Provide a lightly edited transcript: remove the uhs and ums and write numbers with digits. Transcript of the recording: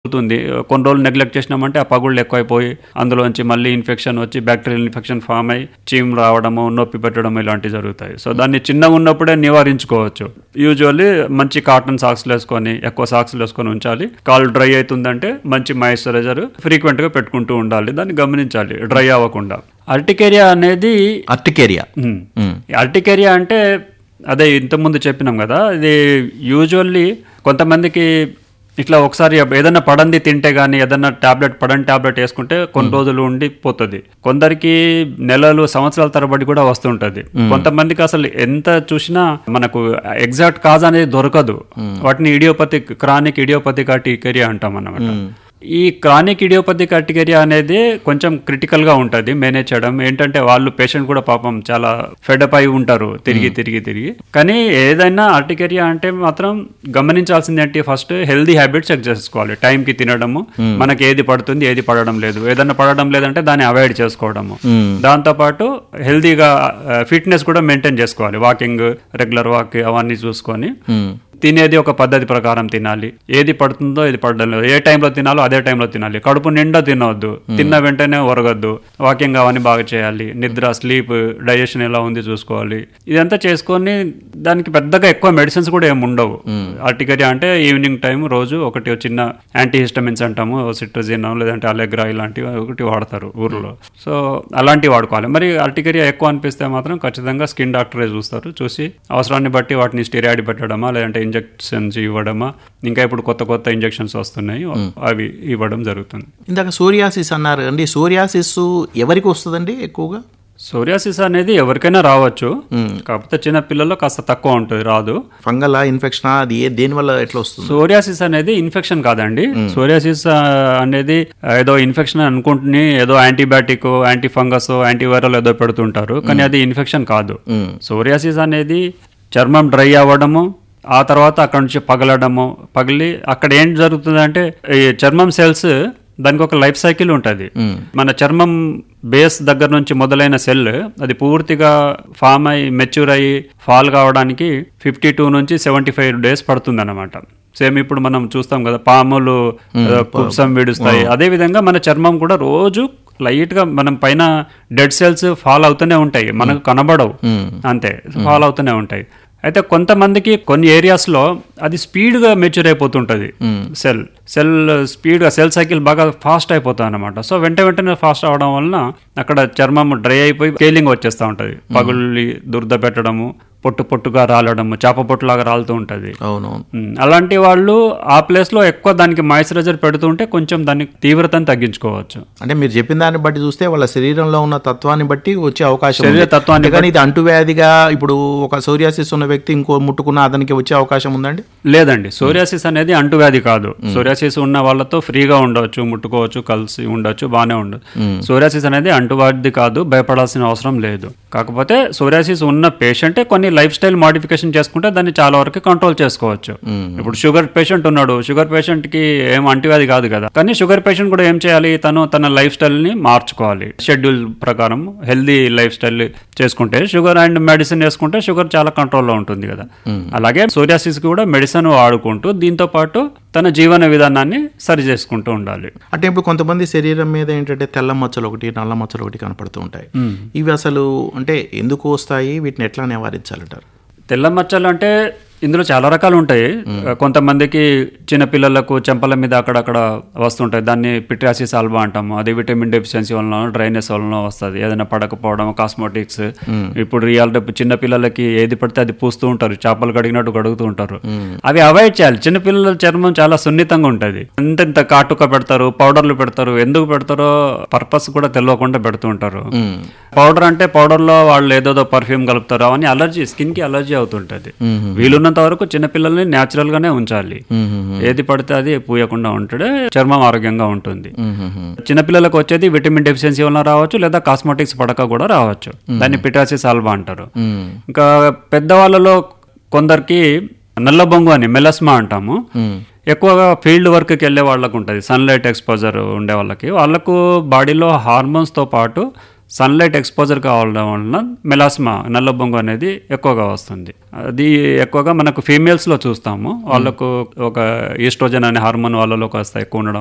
కొన్ని రోజులు నెగ్లెక్ట్ చేసినామంటే ఆ పగుళ్ళు ఎక్కువైపోయి అందులోంచి మళ్ళీ ఇన్ఫెక్షన్ వచ్చి బ్యాక్టీరియల్ ఇన్ఫెక్షన్ ఫామ్ అయ్యి చీమ్ రావడము, నొప్పి పెట్టడం ఇలాంటివి జరుగుతాయి. సో దాన్ని చిన్నగా ఉన్నప్పుడే నివారించుకోవచ్చు. యూజువల్లీ మంచి కాటన్ సాక్స్లు వేసుకొని, ఎక్కువ సాక్స్లు వేసుకొని ఉంచాలి. కాలు డ్రై అవుతుందంటే మంచి మాయిశ్చరైజర్ ఫ్రీక్వెంట్ గా పెట్టుకుంటూ ఉండాలి. దాన్ని గమనించాలి డ్రై అవ్వకుండా. అర్టికేరియా అనేది అర్టికేరియా అంటే అదే ఇంతకుముందు చెప్పినాం కదా, ఇది యూజువల్లీ కొంతమందికి ఇట్లా ఒకసారి ఏదైనా పడంది తింటే గానీ, ఏదైనా పడని టాబ్లెట్ వేసుకుంటే కొన్ని రోజులు ఉండి పోతుంది. కొందరికి నెలలు, సంవత్సరాల తరబడి కూడా వస్తుంటది. కొంతమందికి అసలు ఎంత చూసినా మనకు ఎగ్జాక్ట్ కాజ్ అనేది దొరకదు. వాటిని క్రానిక్ ఇడియోపతిక్ అర్టికేరియా అంటాం అన్నమాట. ఈ క్రానిక్ ఇడియోపతిక్ అర్టికేరియా అనేది కొంచెం క్రిటికల్ గా ఉంటుంది మేనేజ్ చేయడం. ఏంటంటే వాళ్ళు పేషెంట్ కూడా పాపం చాలా ఫెడప్ అయి ఉంటారు తిరిగి. కానీ ఏదైనా అర్టికేరియా అంటే మాత్రం గమనించాల్సింది ఏంటి, ఫస్ట్ హెల్దీ హ్యాబిట్స్ చెక్ చేసుకోవాలి. టైంకి తినడము, మనకి ఏది పడుతుంది ఏది పడడం లేదు, ఏదైనా పడడం లేదంటే దాన్ని అవాయిడ్ చేసుకోవడము. దాంతోపాటు హెల్దీగా ఫిట్నెస్ కూడా మెయింటైన్ చేసుకోవాలి. వాకింగ్, రెగ్యులర్ వాక్ అవన్నీ చూసుకొని తినేది ఒక పద్ధతి ప్రకారం తినాలి. ఏది పడుతుందో ఏది పడడం లేదు, ఏ టైంలో తినాలో అదే టైంలో తినాలి. కడుపు నిండా తినవద్దు, తిన్న వెంటనే ఒరగద్దు. వాకింగ్ అవన్నీ బాగా చేయాలి. నిద్ర, స్లీప్, డైజెషన్ ఎలా ఉంది చూసుకోవాలి. ఇదంతా చేసుకొని దానికి పెద్దగా ఎక్కువ మెడిసిన్స్ కూడా ఏమి ఉండవు. అర్టికేరియా అంటే ఈవినింగ్ టైం రోజు ఒకటి చిన్న యాంటీహిస్టమిన్స్ అంటాము, సిట్రజిన్ లేదంటే అలెగ్రా ఇలాంటివి ఒకటి వాడతారు ఊర్లో. సో అలాంటివి వాడుకోవాలి. మరి అర్టికేరియా ఎక్కువ అనిపిస్తే మాత్రం ఖచ్చితంగా స్కిన్ డాక్టరే చూస్తారు. చూసి అవసరాన్ని బట్టి వాటిని స్టెరాయిడ్ పెట్టడమా లేదంటే ఇంజెక్షన్స్ ఇవ్వడమా, ఇంకా ఇప్పుడు కొత్త ఇంజెక్షన్స్ వస్తున్నాయి, అవి ఇవ్వడం జరుగుతుంది. ఇందాక సోరియాసిస్ అన్నారు అండి, సోరియాసిస్ ఎవరికి వస్తుందండి ఎక్కువగా? సోరియాసిస్ అనేది ఎవరికైనా రావచ్చు, కాకపోతే చిన్న పిల్లల్లో కాస్త తక్కువ ఉంటుంది, రాదు. ఫంగల్ ఇన్ఫెక్షన్, అది దేని వల్ల ఎట్లా వస్తుంది? సోరియాసిస్ అనేది ఇన్ఫెక్షన్ కాదండి. సోరియాసిస్ అనేది ఏదో ఇన్ఫెక్షన్ అనుకుంటుని ఏదో యాంటీబయాటిక్, యాంటీ ఫంగస్, యాంటీవైరల్ ఏదో పెడుతుంటారు, కానీ అది ఇన్ఫెక్షన్ కాదు. సోరియాసిస్ అనేది చర్మం డ్రై అవ్వడము, ఆ తర్వాత అక్కడ నుంచి పగిలి అక్కడ ఏం జరుగుతుందంటే ఈ చర్మం సెల్స్ దానికి ఒక లైఫ్ సైకిల్ ఉంటుంది. మన చర్మం బేస్ దగ్గర నుంచి మొదలైన సెల్ అది పూర్తిగా ఫామ్ అయ్యి మెచ్యూర్ అయ్యి ఫాల్ కావడానికి 52 నుంచి 75 days పడుతుంది అన్నమాట. సేమ్ ఇప్పుడు మనం చూస్తాం కదా, పాములు కుప్సం విడుస్తాయి, అదే విధంగా మన చర్మం కూడా రోజు లైట్ గా మనం పైన డెడ్ సెల్స్ ఫాల్ అవుతూనే ఉంటాయి, మనకు కనబడవు, అంతే ఫాల్ అవుతూనే ఉంటాయి. అయితే కొంతమందికి కొన్ని ఏరియాస్ లో అది స్పీడ్ గా మెచ్యూర్ అయిపోతుంటది. సెల్ స్పీడ్ గా సెల్ సైకిల్ బాగా ఫాస్ట్ అయిపోతుంది అనమాట. సో వెంటనే ఫాస్ట్ అవడం వలన అక్కడ చర్మం డ్రై అయిపోయి స్కేలింగ్ వచ్చేస్తూ ఉంటది, పగుళ్ళి దురద పెట్టడము, పొట్టుగా రాలడము, చేప పొట్టులాగా రాలుతూ ఉంటది. అలాంటి వాళ్ళు ఆ ప్లేస్ లో ఎక్కువ దానికి మాయిశ్చరైజర్ పెడుతుంటే కొంచెం దాని తీవ్రతను తగ్గించుకోవచ్చు. అంటే మీరు చెప్పిన దాన్ని బట్టి చూస్తే వాళ్ళ శరీరంలో ఉన్న తత్వాన్ని బట్టి వచ్చే అవకాశం, శరీర తత్వాన్ని. కానీ ఇది అంటువ్యాధిగా ఇప్పుడు ఒక సోరియాసిస్ ఉన్న వ్యక్తి ఇంకో ముట్టుకున్న అతనికి వచ్చే అవకాశం ఉందండి? లేదండి, సోరియాసిస్ అనేది అంటువ్యాధి కాదు. సోరియాసిస్ ఉన్న వాళ్ళతో ఫ్రీగా ఉండవచ్చు, ముట్టుకోవచ్చు, కలిసి ఉండొచ్చు, బాగానే ఉండదు. సోరియాసిస్ అనేది అంటువ్యాధి కాదు, భయపడాల్సిన అవసరం లేదు. కాకపోతే సోరియాసిస్ ఉన్న పేషెంటే కొన్ని లైఫ్ స్టైల్ మోడిఫికేషన్ చేసుకుంటే దాన్ని చాలా వరకు కంట్రోల్ చేసుకోవచ్చు. ఇప్పుడు షుగర్ పేషెంట్ ఉన్నాడు, షుగర్ పేషెంట్ కి ఏం అంటువ్యాధి కాదు కదా, కానీ షుగర్ పేషెంట్ కూడా ఏం చేయాలి, తన లైఫ్ స్టైల్ ని మార్చుకోవాలి. షెడ్యూల్ ప్రకారం హెల్దీ లైఫ్ స్టైల్ చేసుకుంటే, షుగర్ అండ్ మెడిసిన్ వేసుకుంటే షుగర్ చాలా కంట్రోల్లో ఉంటుంది కదా. అలాగే సోరియాసిస్ కి కూడా మెడిసిన్ వాడుకుంటూ దీంతో పాటు తన జీవన విధానాన్ని సరి చేసుకుంటూ ఉండాలి. అంటే ఇప్పుడు కొంతమంది శరీరం మీద ఏంటంటే తెల్ల మచ్చలు ఒకటి, నల్ల మచ్చలు ఒకటి కనపడుతూ ఉంటాయి. ఇవి అసలు అంటే ఎందుకు వస్తాయి, వీటిని ఎట్లా నివారించాలంటారు? తెల్ల మచ్చలు అంటే ఇందులో చాలా రకాలు ఉంటాయి. కొంతమందికి చిన్నపిల్లలకు చెంపల మీద అక్కడక్కడ వస్తుంటాయి, దాన్ని పిట్రియాసిస్ ఆల్బా అంటాము. అది విటమిన్ డెఫిషియన్సీ వలన, డ్రైనెస్ వలన వస్తుంది, ఏదైనా పడకపోవడం, కాస్మెటిక్స్. ఇప్పుడు చిన్న పిల్లలకి ఏది పడితే అది పూస్తూ ఉంటారు, చేపలు కడిగినట్టు కడుగుతూ ఉంటారు. అవి అవాయిడ్ చేయాలి. చిన్నపిల్లల చర్మం చాలా సున్నితంగా ఉంటుంది. ఇంత కాటుక పెడతారు, పౌడర్లు పెడతారు. ఎందుకు పెడతారో పర్పస్ కూడా తెలియకుండా పెడుతూ ఉంటారు. పౌడర్ అంటే పౌడర్ లో వాళ్ళు ఏదోదో పర్ఫ్యూమ్ కలుపుతారు, అవన్నీ అలర్జీ, స్కిన్ కి అలర్జీ అవుతుంటది. వీలున్నంత వరకు చిన్నపిల్లల్ని న్యాచురల్ గానే ఉంచాలి. ఏది పడితే అది పూయకుండా ఉంటే చర్మం ఆరోగ్యంగా ఉంటుంది. చిన్నపిల్లలకు వచ్చేది విటమిన్ డెఫిషియన్సీ వల్ల రావచ్చు, లేదా కాస్మెటిక్స్ పడక కూడా రావచ్చు. దాన్ని పిట్రియాసిస్ ఆల్బా అంటారు. ఇంకా పెద్దవాళ్ళలో కొందరికి నల్లబొంగు అని మెలస్మా అంటాము. ఎక్కువగా ఫీల్డ్ వర్క్కి వెళ్ళే వాళ్ళకు ఉంటుంది, సన్లైట్ ఎక్స్పోజర్ ఉండే వాళ్ళకు బాడీలో హార్మోన్స్ తో పాటు సన్లైట్ ఎక్స్పోజర్ కావడం వలన మెలాస్మా, నల్లబొంగు అనేది ఎక్కువగా వస్తుంది. అది ఎక్కువగా మనకు ఫీమేల్స్లో చూస్తాము. వాళ్ళకు ఒక ఈస్ట్రోజన్ అనే హార్మోన్ వాళ్ళలో కాస్త ఎక్కువ ఉండడం